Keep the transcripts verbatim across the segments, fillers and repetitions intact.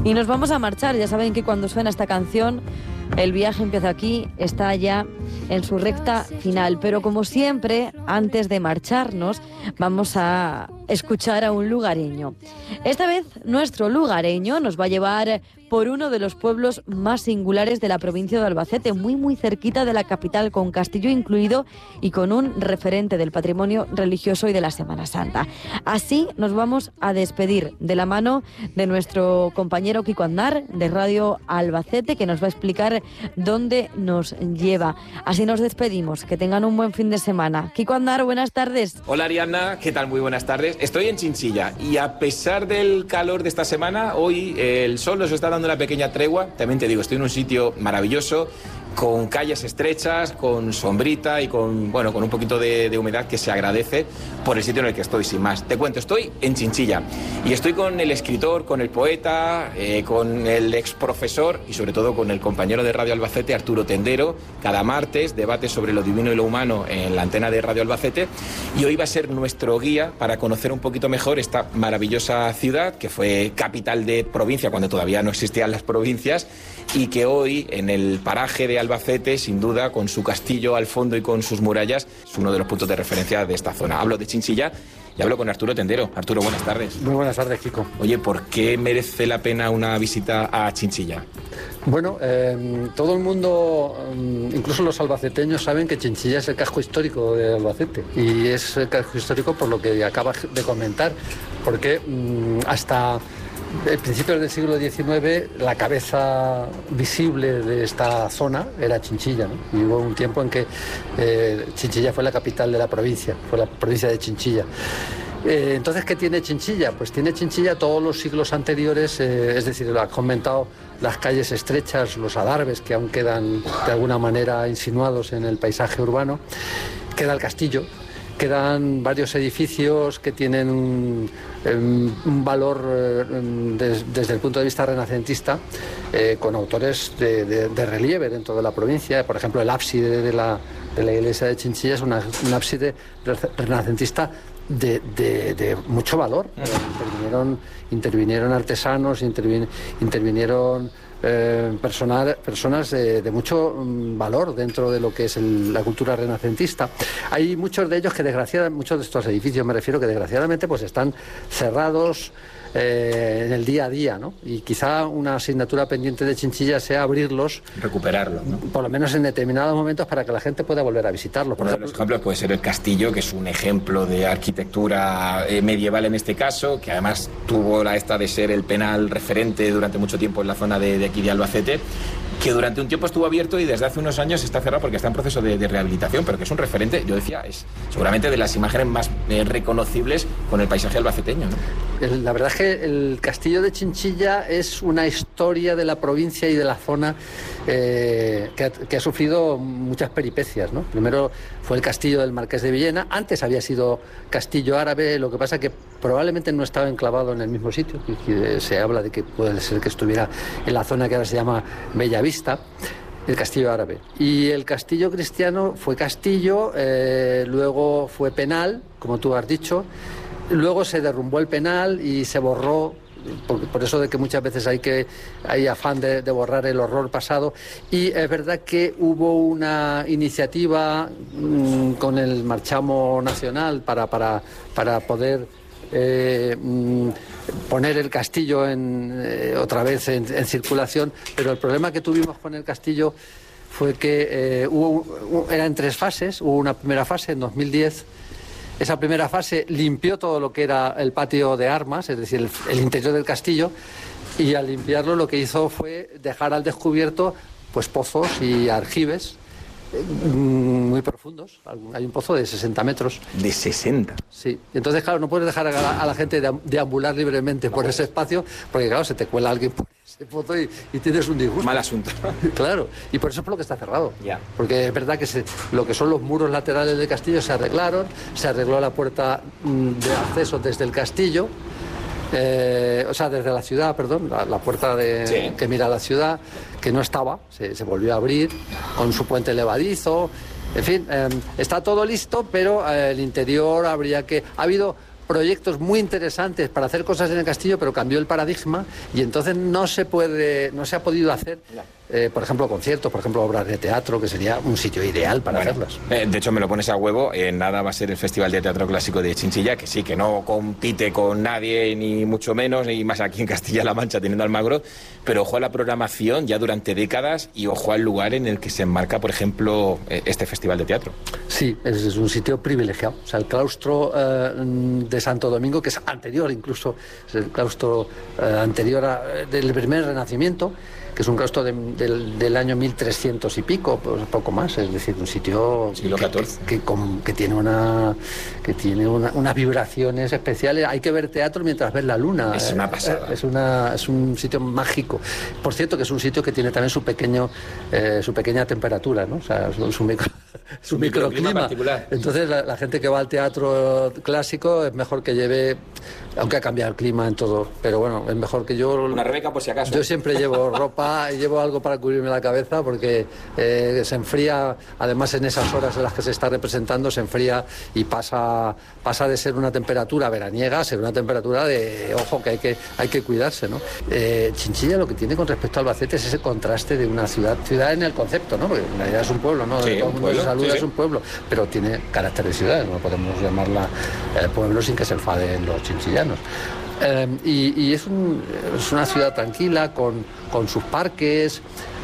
Y nos vamos a marchar. Ya saben que cuando suena esta canción, el viaje empieza aquí, está ya en su recta final. Pero como siempre, antes de marcharnos, vamos a escuchar a un lugareño. Esta vez, nuestro lugareño nos va a llevar por uno de los pueblos más singulares de la provincia de Albacete, muy muy cerquita de la capital, con castillo incluido y con un referente del patrimonio religioso y de la Semana Santa. Así nos vamos a despedir de la mano de nuestro compañero Kiko Aznar de Radio Albacete, que nos va a explicar dónde nos lleva. Así nos despedimos, que tengan un buen fin de semana. Kiko Aznar, buenas tardes. Hola Ariadna, ¿qué tal? Muy buenas tardes. Estoy en Chinchilla y a pesar del calor de esta semana, hoy el sol nos está dando una pequeña tregua. También te digo, estoy en un sitio maravilloso, con calles estrechas, con sombrita y con, bueno, con un poquito de, de humedad que se agradece por el sitio en el que estoy, sin más. Te cuento, estoy en Chinchilla y estoy con el escritor, con el poeta, eh, con el ex profesor y sobre todo con el compañero de Radio Albacete, Arturo Tendero. Cada martes debate sobre lo divino y lo humano en la antena de Radio Albacete, y hoy va a ser nuestro guía para conocer un poquito mejor esta maravillosa ciudad que fue capital de provincia cuando todavía no existían las provincias, y que hoy en el paraje de Albacete, sin duda, con su castillo al fondo y con sus murallas, es uno de los puntos de referencia de esta zona. Hablo de Chinchilla y hablo con Arturo Tendero. Arturo, buenas tardes. Muy buenas tardes, Kiko. Oye, ¿por qué merece la pena una visita a Chinchilla? Bueno, eh, todo el mundo, incluso los albaceteños, saben que Chinchilla es el casco histórico de Albacete, y es el casco histórico por lo que acabas de comentar, porque mmm, hasta a principios del siglo diecinueve la cabeza visible de esta zona era Chinchilla, ¿no? Y hubo un tiempo en que eh, Chinchilla fue la capital de la provincia, fue la provincia de Chinchilla. Eh, entonces, ¿qué tiene Chinchilla? Pues tiene Chinchilla todos los siglos anteriores, eh, es decir, lo has comentado, las calles estrechas, los adarves que aún quedan de alguna manera insinuados en el paisaje urbano, queda el castillo, quedan varios edificios que tienen un, un valor eh, des, desde el punto de vista renacentista, eh, con autores de, de, de relieve dentro de la provincia. Por ejemplo, el ábside de la, de la iglesia de Chinchilla es una, un ábside renacentista de, de, de mucho valor. Intervinieron, intervinieron artesanos, intervin, intervinieron eh, personal, personas de, de mucho valor dentro de lo que es el, la cultura renacentista. Hay muchos de ellos que desgraciadamente, muchos de estos edificios me refiero, que desgraciadamente pues están cerrados eh, en el día a día, ¿no? Y quizá una asignatura pendiente de Chinchilla sea abrirlos, recuperarlos, ¿no? Por lo menos en determinados momentos, para que la gente pueda volver a visitarlos. Uno de los ejemplos puede ser el castillo, que es un ejemplo de arquitectura eh, medieval en este caso, que además tuvo la esta de ser el penal referente durante mucho tiempo en la zona de, de aquí de Albacete, que durante un tiempo estuvo abierto y desde hace unos años está cerrado porque está en proceso de, de rehabilitación, pero que es un referente, yo decía, es seguramente de las imágenes más eh, reconocibles con el paisaje albaceteño, ¿no? La verdad es que el castillo de Chinchilla es una historia de la provincia y de la zona eh, que, ha, que ha sufrido muchas peripecias, ¿no? Primero fue el castillo del Marqués de Villena, antes había sido castillo árabe, lo que pasa que probablemente no estaba enclavado en el mismo sitio, y se habla de que puede ser que estuviera en la zona que ahora se llama Bellavista, el castillo árabe. Y el castillo cristiano fue castillo, eh, luego fue penal, como tú has dicho, luego se derrumbó el penal y se borró, por, por eso de que muchas veces hay que hay afán de, de borrar el horror pasado. Y es verdad que hubo una iniciativa mmm, con el marchamo nacional para, para, para poder eh, mmm, poner el castillo en, eh, otra vez en, en circulación, pero el problema que tuvimos con el castillo fue que eh, hubo, era en tres fases. Hubo una primera fase en dos mil diez. Esa primera fase limpió todo lo que era el patio de armas, es decir, el, el interior del castillo, y al limpiarlo lo que hizo fue dejar al descubierto pues pozos y aljibes muy profundos. Hay un pozo de sesenta metros. ¿De sesenta? Sí. Entonces, claro, no puedes dejar a la, a la gente deambular libremente por ese espacio, porque, claro, se te cuela alguien por ese pozo y, y tienes un disgusto. Mal asunto. Claro. Y por eso es por lo que está cerrado. Ya. Porque es verdad que se, lo que son los muros laterales del castillo se arreglaron, se arregló la puerta de acceso desde el castillo, Eh, o sea, desde la ciudad, perdón, la, la puerta de, sí. que mira a la ciudad, que no estaba, se, se volvió a abrir con su puente levadizo. En fin, eh, está todo listo, pero eh, el interior habría que... Ha habido proyectos muy interesantes para hacer cosas en el castillo, pero cambió el paradigma y entonces no se puede, no se ha podido hacer, eh, por ejemplo, conciertos, por ejemplo, obras de teatro, que sería un sitio ideal para bueno, hacerlas. Eh, de hecho, me lo pones a huevo, eh, nada va a ser el Festival de Teatro Clásico de Chinchilla, que sí, que no compite con nadie, ni mucho menos, ni más aquí en Castilla-La Mancha, teniendo Almagro, pero ojo a la programación ya durante décadas y ojo al lugar en el que se enmarca, por ejemplo, eh, este Festival de Teatro. Sí, es, es un sitio privilegiado. O sea, el claustro eh, de Santo Domingo, que es anterior incluso, es el claustro eh, anterior a, del primer Renacimiento, que es un claustro de, del, del año mil trescientos y pico, pues poco más, es decir, un sitio siglo catorce. Que, que, que, que tiene, una, que tiene una, unas vibraciones especiales. Hay que ver teatro mientras ves la luna. Es una pasada. Es, una, es un sitio mágico. Por cierto, que es un sitio que tiene también su pequeño eh, su pequeña temperatura, ¿no? O sea, su, su, micro, su microclima. Particular. Entonces, la, la gente que va al teatro clásico es mejor que lleve, aunque ha cambiado el clima en todo, pero bueno, es mejor que yo... Una Rebeca por si acaso. Yo siempre llevo ropa y llevo algo para cubrirme la cabeza porque eh, se enfría, además en esas horas en las que se está representando, se enfría y pasa, pasa de ser una temperatura veraniega a ser una temperatura de, ojo, que hay que, hay que cuidarse, ¿no? Eh, Chinchilla lo que tiene con respecto a Albacete es ese contraste de una ciudad, ciudad en el concepto, ¿no? Porque en realidad es un pueblo, ¿no? Sí, todo el mundo se saluda, sí, es un pueblo, pero tiene carácter de ciudad, no podemos llamarla eh, pueblo sin que se enfaden los chinchillanos. Eh, y y es, un, es una ciudad tranquila, con, con sus parques,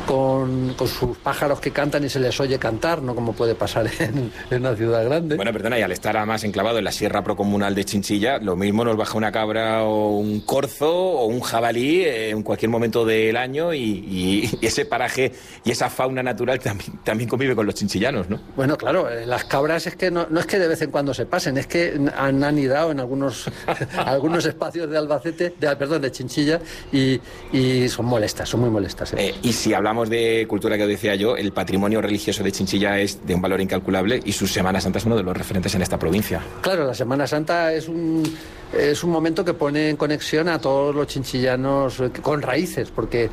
con, con sus pájaros que cantan y se les oye cantar, no como puede pasar en, en una ciudad grande. Bueno, perdona, y al estar además enclavado en la sierra procomunal de Chinchilla, lo mismo nos baja una cabra o un corzo o un jabalí en cualquier momento del año y, y, y ese paraje y esa fauna natural también, también convive con los chinchillanos, ¿no? Bueno, claro, las cabras es que no, no es que de vez en cuando se pasen, es que han anidado en algunos, algunos espacios de Albacete, de, perdón, de Chinchilla y, y son molestas, son muy molestas. ¿eh? Eh, y si hablamos de cultura, que decía yo, el patrimonio religioso de Chinchilla es de un valor incalculable y su Semana Santa es uno de los referentes en esta provincia. Claro, la Semana Santa es un, es un momento que pone en conexión a todos los chinchillanos con raíces, porque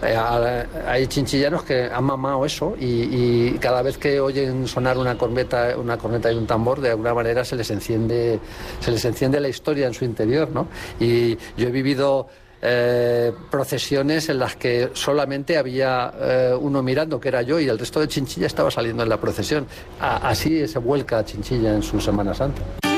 eh, hay chinchillanos que han mamado eso y, y cada vez que oyen sonar una corneta, una corneta y un tambor, de alguna manera se les enciende, se les enciende la historia en su interior, ¿no? Y yo he vivido Eh, procesiones en las que solamente había eh, uno mirando, que era yo, y el resto de Chinchilla estaba saliendo en la procesión. A, así se vuelca Chinchilla en su Semana Santa.